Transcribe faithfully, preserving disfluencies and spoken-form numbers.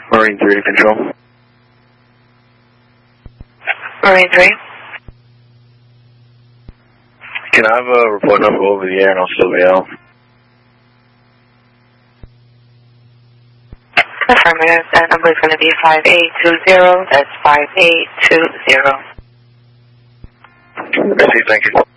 Marine three to control. Marine three. Can I have a report number over the air and I'll still be out? Affirmative. That number is going to be five eight two zero. That's five eight two zero. I see, thank you.